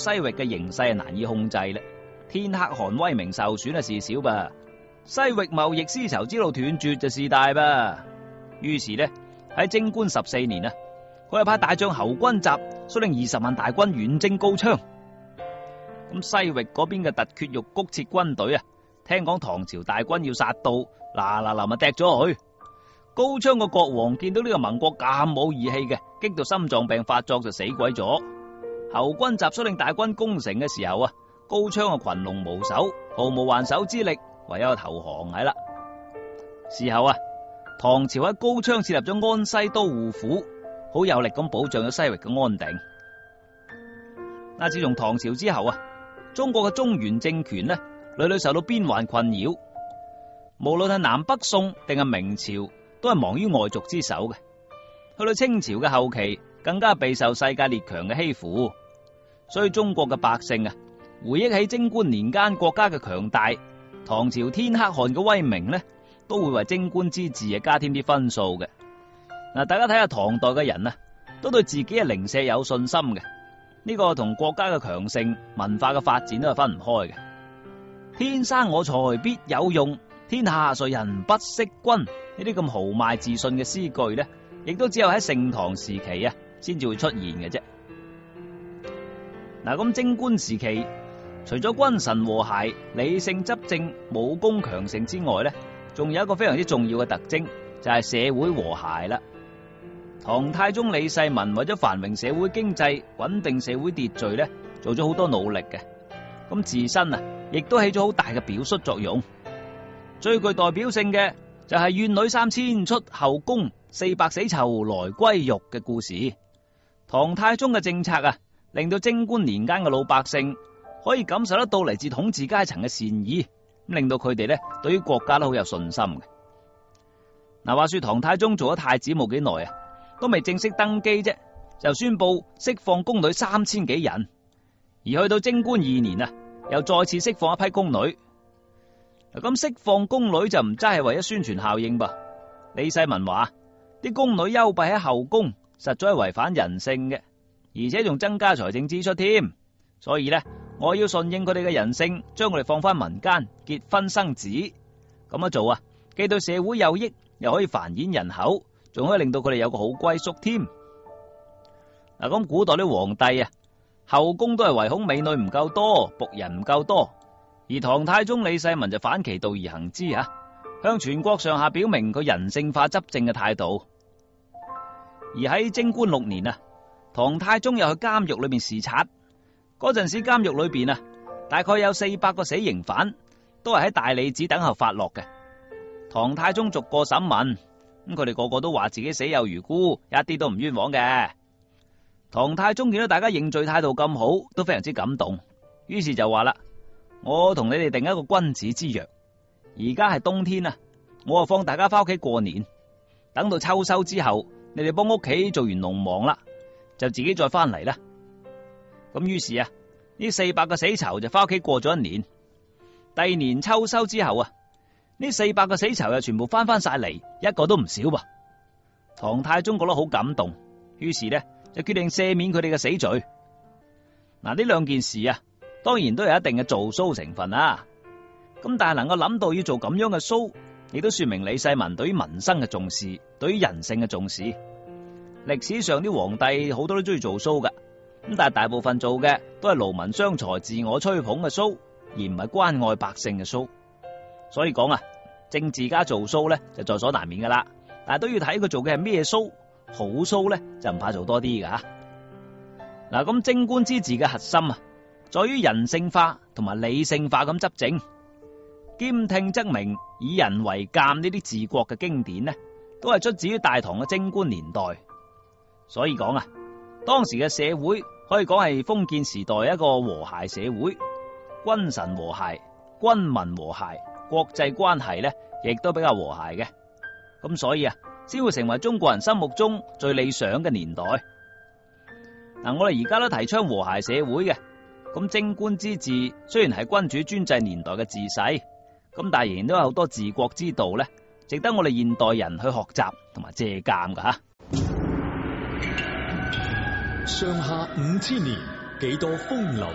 西域嘅形勢難以控制啦，天可汗威名受損事小吧，西域貿易絲綢之路斷絕就事大吧。於是呢，喺貞觀14年啊，佢係派大將侯君集率領20萬大軍遠征高昌。咁西域嗰邊嘅突厥肉谷切軍隊啊，聽講唐朝大軍要殺到，嗱咪踢咗去。高昌個國王見到呢個盟國咁冇義氣嘅，激到心臟病發作就死鬼咗。侯君集率領大軍攻城嘅時候啊，高昌嘅群龍無首，毫無還手之力，唯有投降係啦。事後啊，唐朝喺高昌設立咗安西都護府，好有力咁保障咗西域嘅安定。嗱，自從唐朝之後啊，中國嘅中原政權呢，屢屢受到邊患困擾，無論係南北宋定係明朝，都係亡於外族之手嘅。去到清朝嘅後期，更加備受世界列強嘅欺負，所以中國嘅百姓啊，回憶起貞觀年間國家嘅強大，唐朝天可汗嘅威名呢，都會為貞觀之治啊加添啲分數嘅。嗱，大家睇下唐代嘅人啊，都對自己嘅鄰舍有信心嘅，呢個同國家嘅強盛、文化嘅發展都係分唔開嘅。天生我材必有用，天下誰人不識君，呢啲咁豪邁自信嘅詩句呢，亦都只有喺盛唐時期啊，先至會出現嘅啫。嗱，咁貞觀時期，除咗君臣和諧、理性執政、武功強盛之外呢，仲有一個非常之重要嘅特徵，就係社會和諧啦。唐太宗李世民為咗繁榮社會經濟、穩定社會秩序呢，做咗好多努力嘅。咁自身啊，亦都起咗好大嘅表率作用。最具代表性嘅就係怨女3000出後宮，400死囚來歸獄嘅故事。唐太宗嘅政策啊，令到貞觀年間嘅老百姓可以感受得到嚟自統治階層嘅善意，咁令到佢哋呢對於國家都好有信心嘅。嗱，話說唐太宗做咗太子冇幾耐啊，都未正式登基啫，就宣布釋放宮女3000幾人，而去到貞觀2年啊，又再次釋放一批宮女。咁釋放宮女就唔齋係為咗宣傳效應噃。李世民話啲宮女幽閉喺後宮，實在係違反人性嘅，而且仲增加財政支出添。所以呢，我要順應佢哋嘅人性，將佢哋放翻民間結婚生子。咁樣做啊，既對社會有益，又可以繁衍人口，仲可以令到佢哋有個好歸宿添。嗱，咁古代啲皇帝啊，後宮都係唯恐美女唔夠多，僕人唔夠多。而唐太宗李世民就反其道而行之啊，向全國上下表明佢人性化執政嘅態度。而喺貞觀6年啊，唐太宗又去監獄裏面視察，嗰陣時監獄裏邊啊，大概有400個死刑犯，都係喺大理寺等候發落嘅。唐太宗逐個審問，咁佢哋個個都話自己死有餘辜，一啲都唔冤枉嘅。唐太宗見到大家認罪態度咁好，都非常之感動，於是就話啦：我同你哋定一個君子之約，而家係冬天啊，我就放大家翻屋企過年，等到秋收之後，你哋幫屋企做完農忙啦，就自己再翻嚟啦。咁於是啊，呢400個死囚就翻屋企過咗1年。第2年秋收之後啊，呢400個死囚又全部翻晒嚟，一個都唔少噃。唐太宗覺得好感動，於是呢就決定赦免佢哋嘅死罪。嗱，呢兩件事啊，當然都有一定嘅做騷成分啦。咁但係能夠諗到要做咁樣嘅騷，亦都說明李世民對於民生嘅重視，對於人性嘅重視。歷史上啲皇帝好多都中意做騷噶，咁但係大部分做嘅都係勞民傷財、自我吹捧嘅騷，而唔係關愛百姓嘅騷。所以講啊，政治家做騷呢就在所難免噶啦，但係都要睇佢做嘅係咩騷。好騷呢就唔怕做多啲噶。嗱，咁貞觀之治嘅核心啊，在於人性化同埋理性化咁執政。兼聽則明，以人為鑑呢啲治國嘅經典呢，都係出自於大唐嘅貞觀年代。所以講啊，當時嘅社會可以講係封建時代一個和諧社會，君臣和諧、軍民和諧，國際關係呢亦都比較和諧嘅。咁所以啊，先會成為中國人心目中最理想嘅年代。嗱，我哋而家都提倡和諧社會嘅。咁貞觀之治雖然係君主專制年代嘅治世，咁但係仍然都有好多治國之道咧，值得我哋現代人去學習同埋借鑒噶吓。 上下5000年，幾多風流